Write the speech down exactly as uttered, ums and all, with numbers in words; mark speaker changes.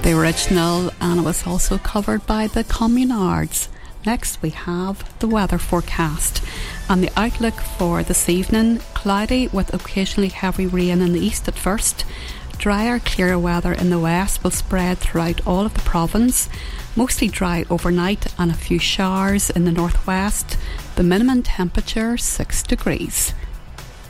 Speaker 1: the original, and it was also covered by the Communards. Next we have the weather forecast, and the outlook for this evening: cloudy with occasionally heavy rain in the east at first. Drier, clearer weather in the west will spread throughout all of the province. Mostly dry overnight and a few showers in the northwest. The minimum temperature six degrees.